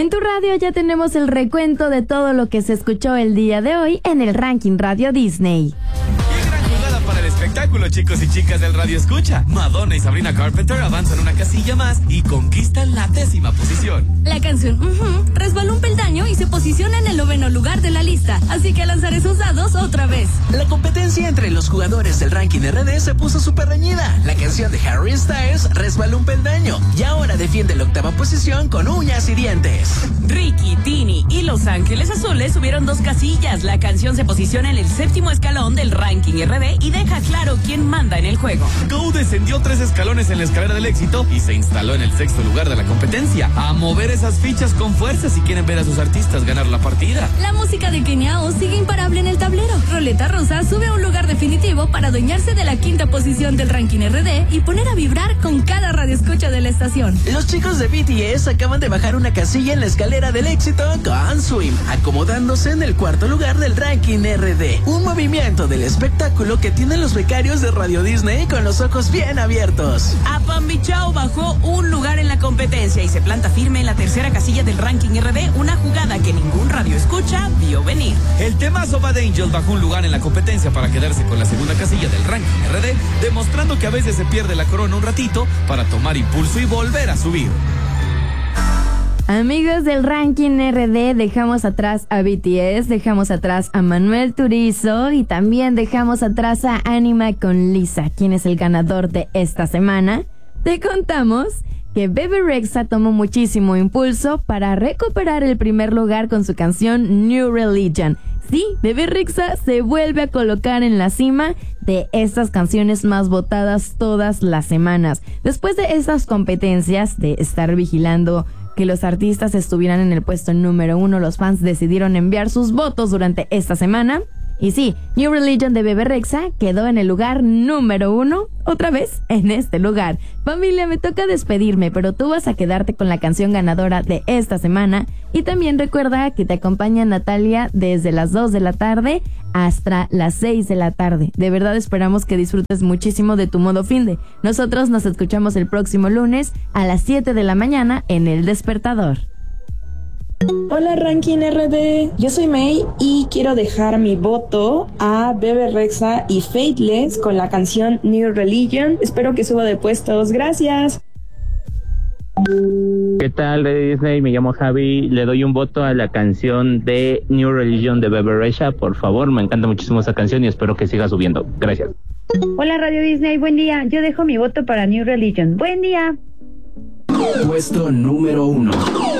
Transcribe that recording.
En tu radio ya tenemos el recuento de todo lo que se escuchó el día de hoy en el ranking Radio Disney. Para el espectáculo, chicos y chicas del Radio Escucha, Madonna y Sabrina Carpenter avanzan una casilla más y conquistan la 10ª posición. La canción resbaló un peldaño y se posiciona en el 9º lugar de la lista, así que a lanzar esos dados otra vez. La competencia entre los jugadores del ranking RD se puso súper reñida. La canción de Harry Styles resbaló un peldaño y ahora defiende la 8ª posición con uñas y dientes. Ricky, Tini y Los Ángeles Azules subieron 2 casillas. La canción se posiciona en el 7º escalón del ranking RD y deja claro quién manda en el juego. Go descendió 3 escalones en la escalera del éxito y se instaló en el 6º lugar de la competencia. A mover esas fichas con fuerza si quieren ver a sus artistas ganar la partida. La música de Kenyao sigue imparable en el tablero. Roleta Rosa sube a un lugar definitivo para adueñarse de la 5ª posición del ranking RD y poner a vibrar con cada radioescucha de la estación. Los chicos de BTS acaban de bajar una casilla en la escalera del éxito con Swim, acomodándose en el 4º lugar del ranking RD. Un movimiento del espectáculo que tienen los becarios de Radio Disney con los ojos bien abiertos. Apam Bichao bajó un lugar en la competencia y se planta firme en la 3ª casilla del ranking RD, una jugada que ningún radio escucha vio venir. El temazo Bad Angel bajó un lugar en la competencia para quedarse con la 2ª casilla del ranking RD, demostrando que a veces se pierde la corona un ratito para tomar impulso y volver a subir. Amigos del ranking RD, dejamos atrás a BTS, dejamos atrás a Manuel Turizo y también dejamos atrás a Anima con Lisa, quien es el ganador de esta semana. Te contamos que Bebe Rexha tomó muchísimo impulso para recuperar el primer lugar con su canción New Religion. Sí, Bebe Rexha se vuelve a colocar en la cima de estas canciones más votadas todas las semanas. Después de estas competencias de estar vigilando que los artistas estuvieran en el puesto número 1, los fans decidieron enviar sus votos durante esta semana. Y sí, New Religion de Bebe Rexha quedó en el lugar número 1, otra vez en este lugar. Familia, me toca despedirme, pero tú vas a quedarte con la canción ganadora de esta semana. Y también recuerda que te acompaña Natalia desde las 2 de la tarde hasta las 6 de la tarde. De verdad esperamos que disfrutes muchísimo de tu modo finde. Nosotros nos escuchamos el próximo lunes a las 7 de la mañana en El Despertador. Hola Ranking RD, yo soy May y quiero dejar mi voto a Bebe Rexha y Faithless con la canción New Religion. Espero que suba de puestos, gracias. ¿Qué tal, de Disney? Me llamo Javi, le doy un voto a la canción de New Religion de Bebe Rexha, por favor, me encanta muchísimo esa canción y espero que siga subiendo. Gracias. Hola Radio Disney, buen día, yo dejo mi voto para New Religion. Buen día. Puesto número 1.